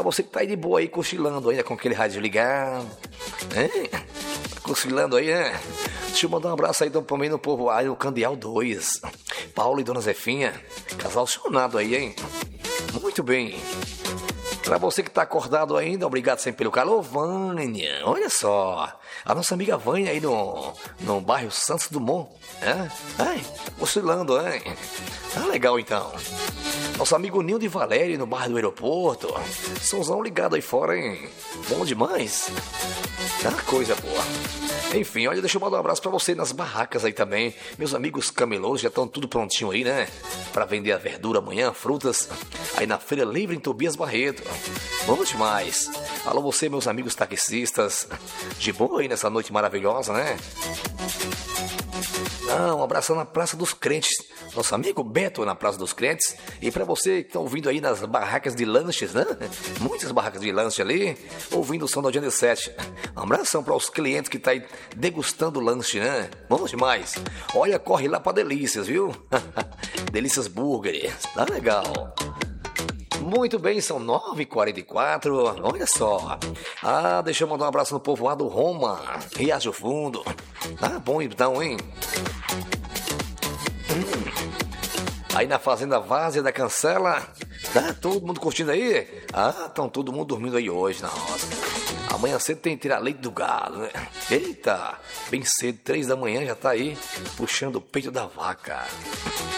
você que tá aí de boa aí, cochilando ainda com aquele rádio ligado, hein? Cochilando aí, né? Deixa eu mandar um abraço aí também no povo aí, o Candeal 2. Paulo e Dona Zefinha. Casal chonado aí, hein? Muito bem. Pra você que tá acordado ainda, obrigado sempre pelo calor, Vânia. Olha só, a nossa amiga Vânia aí no bairro Santos Dumont. Ai, oscilando, hein? Ah, legal então. Nosso amigo Nildo e Valério no bairro do aeroporto. Somzão ligado aí fora, hein? Bom demais. Ah, coisa boa. Enfim, olha, deixa eu mandar um abraço pra você nas barracas aí também. Meus amigos camelôs já estão tudo prontinho aí, né? Pra vender a verdura amanhã, frutas. Aí na Feira Livre em Tobias Barreto. Bom demais. Alô você, meus amigos taxistas. De boa aí nessa noite maravilhosa, né? Um abraço na Praça dos Crentes. Nosso amigo Beto na Praça dos Crentes. E pra você que tá ouvindo aí nas barracas de lanches, né? Muitas barracas de lanche ali, ouvindo o som da Audiência 7. Um abração para os clientes que tá aí degustando o lanche, né? Bom demais. Olha, corre lá pra Delícias, viu? Delícias Burger. Tá legal. Muito bem, são 9h44, olha só. Deixa eu mandar um abraço no povoado Roma, Riacho Fundo. Bom então, hein? Aí na Fazenda Várzea da Cancela, todo mundo curtindo aí? Estão todo mundo dormindo aí hoje na roça. Amanhã cedo tem que tirar leite do gado, né? Eita, bem cedo, 3 da manhã já tá aí, puxando o peito da vaca.